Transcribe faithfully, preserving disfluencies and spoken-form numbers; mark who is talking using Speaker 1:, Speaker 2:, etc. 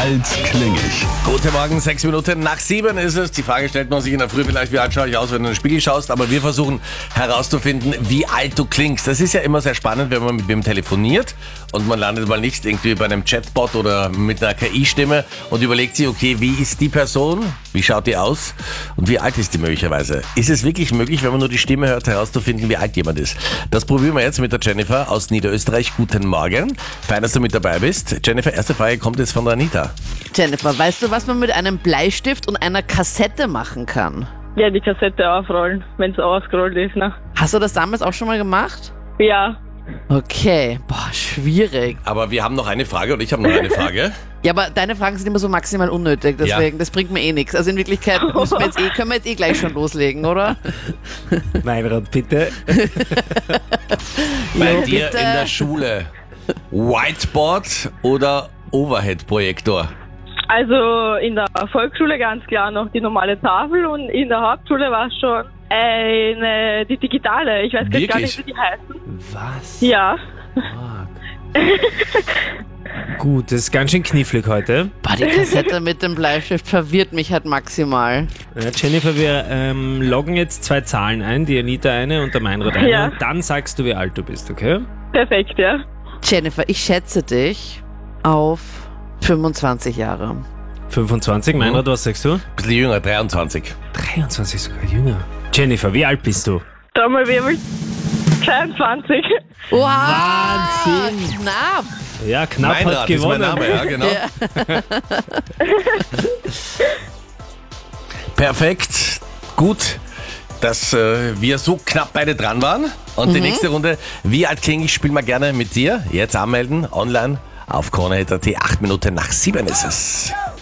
Speaker 1: alt klinge ich?
Speaker 2: Guten Morgen, sechs Minuten nach sieben ist es. Die Frage stellt man sich in der Früh vielleicht, wie alt schaue ich aus, wenn du in den Spiegel schaust. Aber wir versuchen herauszufinden, wie alt du klingst. Das ist ja immer sehr spannend, wenn man mit wem telefoniert und man landet mal nicht irgendwie bei einem Chatbot oder mit einer K I-Stimme und überlegt sich, okay, wie ist die Person, wie schaut die aus und wie alt ist die möglicherweise? Ist es wirklich möglich, wenn man nur die Stimme hört, herauszufinden, wie alt jemand ist? Das probieren wir jetzt mit der Jennifer aus Niederösterreich. Guten Morgen. Fein, dass du mit dabei bist. Jennifer, erste Frage kommt jetzt von der Anita.
Speaker 3: Jennifer, weißt du, was man mit einem Bleistift und einer Kassette machen kann?
Speaker 4: Ja, die Kassette aufrollen, wenn es ausgerollt ist, ne?
Speaker 3: Hast du das damals auch schon mal gemacht?
Speaker 4: Ja.
Speaker 3: Okay, boah, schwierig.
Speaker 2: Aber wir haben noch eine Frage und ich habe noch eine Frage.
Speaker 3: Ja, aber deine Fragen sind immer so maximal unnötig, deswegen,
Speaker 2: Ja.
Speaker 3: das bringt mir eh nichts. Also in Wirklichkeit müssen wir jetzt eh, können wir jetzt eh gleich schon loslegen, oder?
Speaker 5: Meinrad, bitte.
Speaker 2: Bei
Speaker 3: Jo,
Speaker 2: dir
Speaker 3: bitte.
Speaker 2: in der Schule Whiteboard oder Overhead-Projektor?
Speaker 4: Also in der Volksschule ganz klar noch die normale Tafel und in der Hauptschule war es schon eine, die digitale. Ich weiß gar
Speaker 2: Wirklich?
Speaker 4: nicht, wie die heißen.
Speaker 5: Was?
Speaker 4: Ja.
Speaker 5: Gut, das ist ganz schön knifflig heute.
Speaker 3: Boah, die Kassette mit dem Bleistift verwirrt mich halt maximal.
Speaker 5: Ja, Jennifer, wir ähm, loggen jetzt zwei Zahlen ein, die Anita eine und der Meinrad eine.
Speaker 4: Ja.
Speaker 5: Und dann sagst du, wie alt du bist, okay?
Speaker 4: Perfekt, ja.
Speaker 3: Jennifer, ich schätze dich auf fünfundzwanzig Jahre.
Speaker 5: fünfundzwanzig, Meinrad, was sagst du?
Speaker 2: Bisschen jünger, dreiundzwanzig.
Speaker 5: dreiundzwanzig, sogar jünger. Jennifer, wie alt bist du?
Speaker 4: Trommelwirbel. zweiundzwanzig.
Speaker 3: Wow,
Speaker 5: Wahnsinn.
Speaker 3: knapp.
Speaker 5: Ja, knapp hat
Speaker 2: Meinrad ist mein
Speaker 5: gewonnen.
Speaker 2: Name, ja, genau. Perfekt. Gut, dass äh, wir so knapp beide dran waren. Und die nächste Runde, wie alt klinge ich, spielen wir gerne mit dir. Jetzt anmelden, online auf Krone Hit Punkt at. Acht Minuten nach sieben ist es.